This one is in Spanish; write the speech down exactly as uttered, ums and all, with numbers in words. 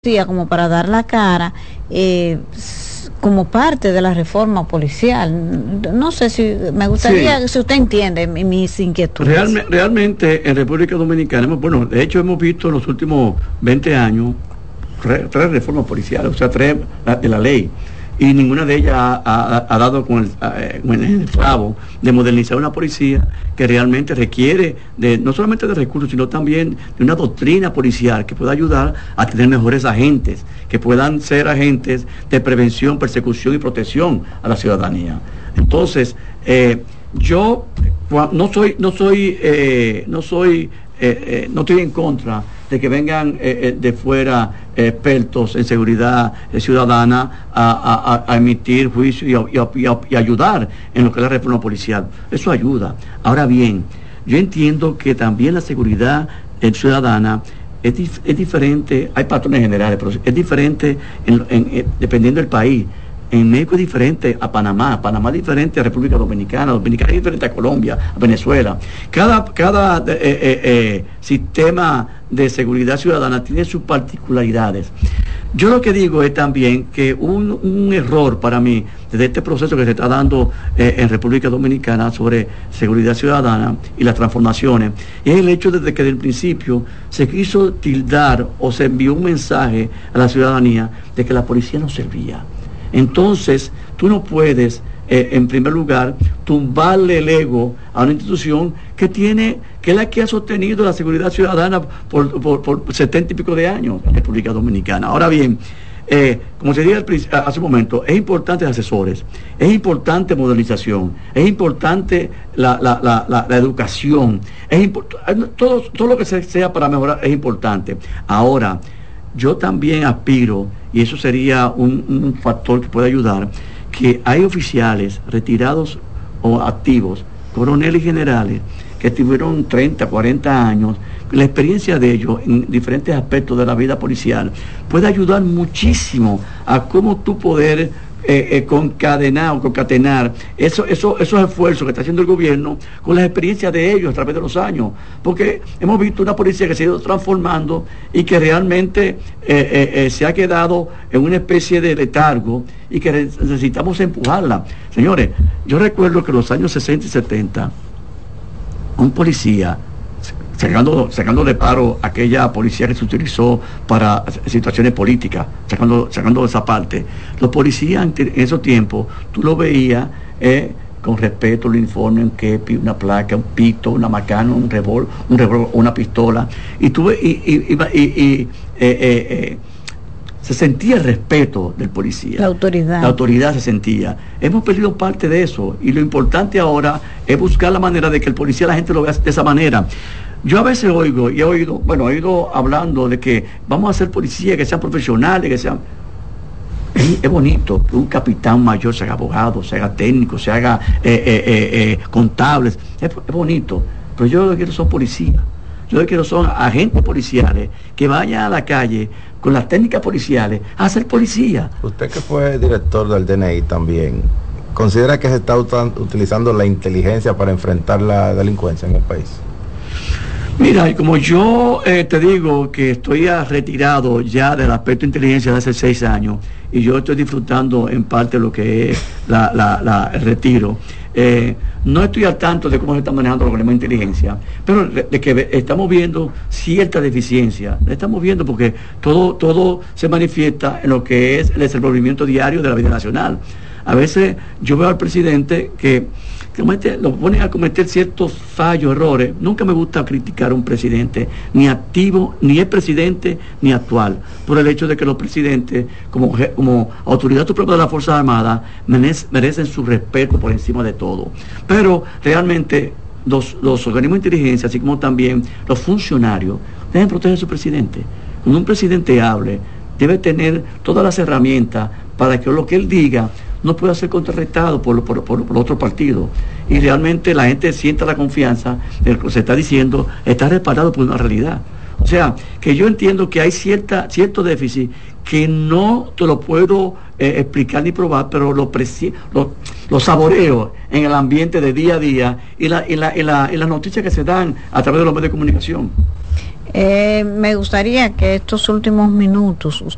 como para dar la cara, eh, como parte de la reforma policial. No sé si me gustaría sí. si usted entiende mis inquietudes. Realme, realmente en República Dominicana, bueno, de hecho hemos visto en los últimos veinte años re, tres reformas policiales, o sea, tres de la ley, y ninguna de ellas ha, ha, ha dado con el, con el clavo de modernizar una policía que realmente requiere de no solamente de recursos, sino también de una doctrina policial que pueda ayudar a tener mejores agentes, que puedan ser agentes de prevención, persecución y protección a la ciudadanía. Entonces, eh, yo no soy, no soy, eh, no soy, eh, eh, no estoy en contra de que vengan eh, eh, de fuera eh, expertos en seguridad eh, ciudadana a, a, a emitir juicio y, a, y, a, y ayudar en lo que es la reforma policial. Eso ayuda. Ahora bien, yo entiendo que también la seguridad eh, ciudadana es, dif es diferente, hay patrones generales, pero es diferente en, en, en, dependiendo del país. En México es diferente a Panamá, Panamá es diferente a República Dominicana, Dominicana es diferente a Colombia, a Venezuela. Cada, cada eh, eh, eh, sistema de seguridad ciudadana tiene sus particularidades. Yo lo que digo es también que un, un error para mí desde este proceso que se está dando eh, en República Dominicana sobre seguridad ciudadana y las transformaciones es el hecho desde que desde el principio se quiso tildar o se envió un mensaje a la ciudadanía de que la policía no servía. Entonces, tú no puedes, eh, en primer lugar, tumbarle el ego a una institución que tiene, que es la que ha sostenido la seguridad ciudadana por, por, por setenta y pico de años en República Dominicana. Ahora bien, eh, como se dijo hace un momento, es importante asesores, es importante modernización, es importante la, la, la, la, la educación, es todo, todo lo que sea para mejorar es importante. Ahora, yo también aspiro, y eso sería un, un factor que puede ayudar, que hay oficiales retirados o activos, coroneles y generales, que tuvieron treinta, cuarenta años, la experiencia de ellos en diferentes aspectos de la vida policial puede ayudar muchísimo a cómo tú poder Eh, eh, concadenar o concatenar eso, eso, esos esfuerzos que está haciendo el gobierno con las experiencias de ellos a través de los años, porque hemos visto una policía que se ha ido transformando y que realmente eh, eh, eh, se ha quedado en una especie de letargo y que necesitamos empujarla. Señores, yo recuerdo que en los años sesenta y setenta un policía Sacando, sacando de paro aquella policía que se utilizó para situaciones políticas, sacando, sacando esa parte. Los policías en esos tiempos, tú lo veías eh, con respeto, el uniforme, un kepi, una placa, un pito, una macana, un revólver, un revólver, una pistola, y tú y, y, y, y, y eh, eh, eh, se sentía el respeto del policía. La autoridad. La autoridad se sentía. Hemos perdido parte de eso, y lo importante ahora es buscar la manera de que el policía, la gente lo vea de esa manera. Yo a veces oigo, y he oído, bueno, he oído hablando de que vamos a hacer policías que sean profesionales, que sean... Es, es bonito que un capitán mayor se haga abogado, se haga técnico, se haga eh, eh, eh, eh, contables. Es, es bonito, pero yo lo que quiero son policías. Yo lo que quiero son agentes policiales que vayan a la calle con las técnicas policiales a ser policía. Usted que fue director del D N I también, ¿considera que se está utilizando la inteligencia para enfrentar la delincuencia en el país? Mira, y como yo eh, te digo que estoy retirado ya del aspecto de inteligencia de hace seis años y yo estoy disfrutando en parte lo que es la, la, la, el retiro, eh, no estoy al tanto de cómo se está manejando los problemas de inteligencia, pero de, de que estamos viendo cierta deficiencia, la estamos viendo porque todo, todo se manifiesta en lo que es el desenvolvimiento diario de la vida nacional. A veces yo veo al presidente que, que comete, lo ponen a cometer ciertos fallos, errores. Nunca me gusta criticar a un presidente, ni activo, ni es presidente, ni actual, por el hecho de que los presidentes, como, como autoridad suprema de las Fuerzas Armadas, merecen, merecen su respeto por encima de todo. Pero realmente los, los organismos de inteligencia, así como también los funcionarios, deben proteger a su presidente. Cuando un presidente hable, debe tener todas las herramientas para que lo que él diga no pueda ser contrarrestado por, por, por, por otro partido. Y realmente la gente sienta la confianza de lo que se está diciendo, está respaldado por una realidad. O sea, que yo entiendo que hay cierta, cierto déficit que no te lo puedo eh, explicar ni probar, pero lo, lo, lo saboreo en el ambiente de día a día y, la, y, la, y, la, y las noticias que se dan a través de los medios de comunicación. Eh, me gustaría que estos últimos minutos